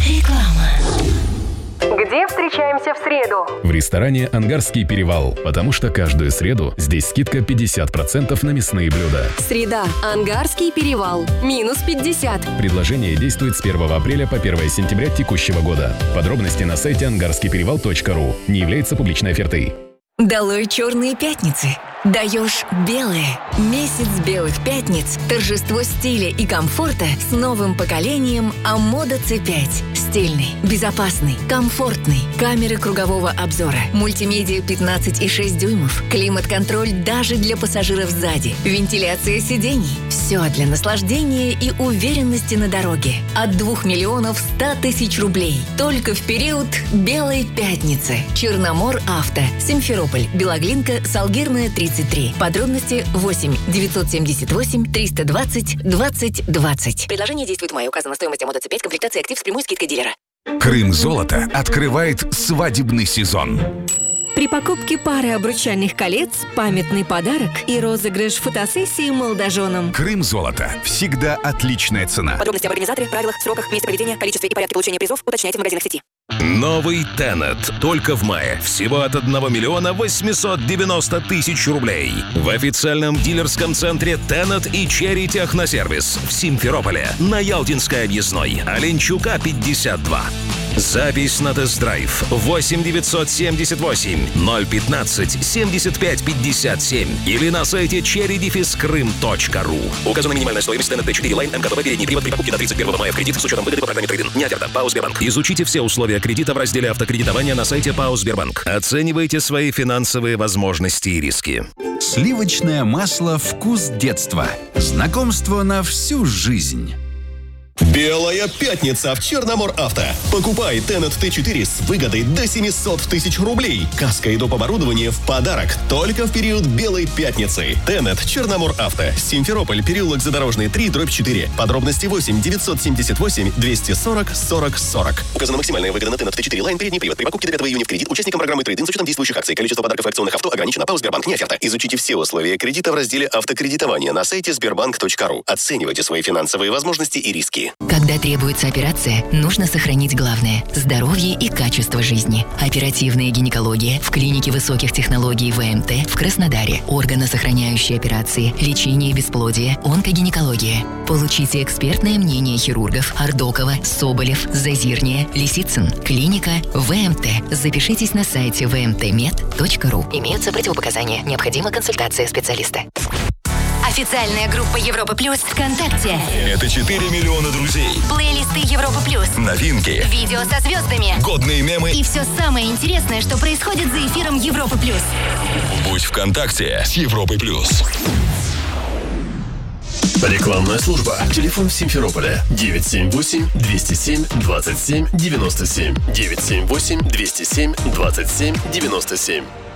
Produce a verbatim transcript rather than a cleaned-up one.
Реклама. Где встречаемся в среду? В ресторане «Ангарский перевал», потому что каждую среду здесь скидка пятьдесят процентов на мясные блюда. Среда. Ангарский перевал. Минус пятьдесят. Предложение действует с первого апреля по первое сентября текущего года. Подробности на сайте ангарский перевал точка ру. Не является публичной офертой. Долой черные пятницы. Даешь белые. Месяц белых пятниц. Торжество стиля и комфорта с новым поколением Амода си пять. Стильный, безопасный, комфортный. Камеры кругового обзора. Мультимедиа пятнадцать и шесть дюймов. Климат-контроль даже для пассажиров сзади. Вентиляция сидений. Все для наслаждения и уверенности на дороге. От двух миллионов ста тысяч рублей. Только в период Белой пятницы. Черномор Авто. Симферополь. Белоглинка. Салгирная, тридцать три. Подробности восемь девятьсот семьдесят восемь триста двадцать двадцать двадцать. Предложение действует в мае. Указана стоимость Амода си пять. Комплектация актив с прямой скидкой дилера. Крым Золото открывает свадебный сезон. При покупке пары обручальных колец памятный подарок и розыгрыш фотосессии молодоженам. Крым Золото. Всегда отличная цена. Подробности об организаторе, правилах, сроках, месте проведения, количестве и порядке получения призов уточняйте в магазинах сети. Новый Тенет. Только в мае. Всего от одного миллиона восемьсот девяносто тысяч рублей. В официальном дилерском центре Тенет и Черри Техносервис в Симферополе. На Ялтинской объездной. Оленчука, пятьдесят два. Запись на тест-драйв восемь девятьсот семьдесят восемь ноль пятнадцать семьдесят пять пятьдесят семь или на сайте черри дефис крым точка ру. Указана минимальная стоимость Тенет Т четыре Line МКБ передний привод при покупке до тридцать первого мая в кредит с учетом выгоды по программе трейд-ин. Не оферта. ПАО «Сбербанк». Изучите все условия кредита в разделе автокредитования на сайте ПАО «Сбербанк». Оценивайте свои финансовые возможности и риски. Сливочное масло «Вкус детства». Знакомство на всю жизнь. Белая пятница в Черномор Авто. Покупай Тенет Т четыре с выгодой до семьсот тысяч рублей. Каска и доп. Оборудование в подарок. Только в период Белой пятницы. Тенет Черномор Авто. Симферополь, переулок Задорожный, три, дробь четыре. Подробности восемь девятьсот семьдесят восемь двести сорок сорок сорок. Указана максимальная выгода на Тенет Т четыре Line передний привод. При покупке до пятого июня в кредит участникам программы трейд-ин с учетом действующих акций. Количество подарков акционных авто ограничено. ПАО «Сбербанк». Не оферта. Изучите все условия кредита в разделе автокредитования на сайте сбербанк точка ру. Оценивайте свои финансовые возможности и риски. Когда требуется операция, нужно сохранить главное – здоровье и качество жизни. Оперативная гинекология в клинике высоких технологий вэ эм тэ в Краснодаре. Органосохраняющие операции, лечение бесплодия, онкогинекология. Получите экспертное мнение хирургов Ардокова, Соболев, Зазирния, Лисицын. Клиника вэ эм тэ. Запишитесь на сайте вэ эм тэ мед точка ру. Имеются противопоказания. Необходима консультация специалиста. Официальная группа Европа Плюс ВКонтакте. Это четыре миллиона друзей. Плейлисты Европа Плюс. Новинки. Видео со звездами. Годные мемы. И все самое интересное, что происходит за эфиром Европа Плюс. Будь ВКонтакте с Европой Плюс. Рекламная служба. Телефон в Симферополе девять семь восемь двести семь двадцать семь девяносто семь. девять семь восемь двести семь двадцать семь девяносто семь.